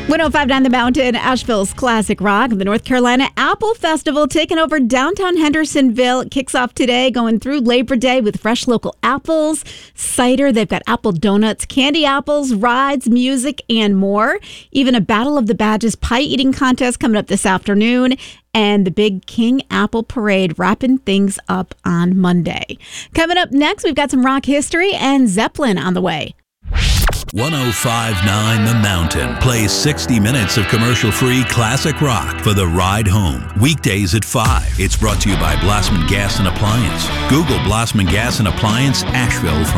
105.9 The Mountain, Asheville's classic rock. The North Carolina Apple Festival taking over downtown Hendersonville. It kicks off today, going through Labor Day with fresh local apples, cider. They've got apple donuts, candy apples, rides, music, and more. Even a Battle of the Badges pie eating contest coming up this afternoon. And the big King Apple Parade wrapping things up on Monday. Coming up next, we've got some rock history and Zeppelin on the way. 105.9 The Mountain plays 60 minutes of commercial-free classic rock for the ride home. Weekdays at 5. It's brought to you by Blossman Gas and Appliance. Google Blossman Gas and Appliance Asheville from